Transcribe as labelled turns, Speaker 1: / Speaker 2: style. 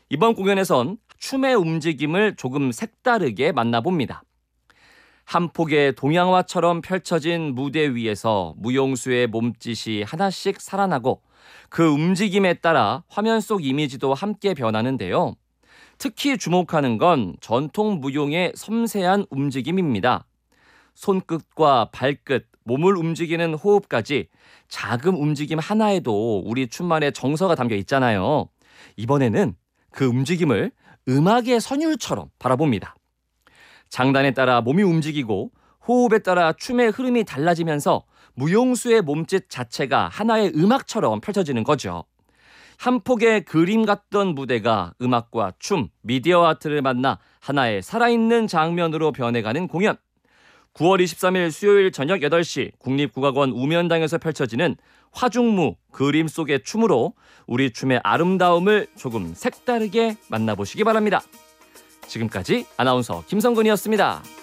Speaker 1: 이번 공연에선 춤의 움직임을 조금 색다르게 만나봅니다. 한 폭의 동양화처럼 펼쳐진 무대 위에서 무용수의 몸짓이 하나씩 살아나고 그 움직임에 따라 화면 속 이미지도 함께 변하는데요. 특히 주목하는 건 전통 무용의 섬세한 움직임입니다. 손끝과 발끝, 몸을 움직이는 호흡까지 작은 움직임 하나에도 우리 춤만의 정서가 담겨 있잖아요. 이번에는 그 움직임을 음악의 선율처럼 바라봅니다. 장단에 따라 몸이 움직이고 호흡에 따라 춤의 흐름이 달라지면서 무용수의 몸짓 자체가 하나의 음악처럼 펼쳐지는 거죠. 한 폭의 그림 같던 무대가 음악과 춤, 미디어 아트를 만나 하나의 살아있는 장면으로 변해가는 공연. 9월 23일 수요일 저녁 8시 국립국악원 우면당에서 펼쳐지는 화중무 그림 속의 춤으로 우리 춤의 아름다움을 조금 색다르게 만나보시기 바랍니다. 지금까지 아나운서 김성근이었습니다.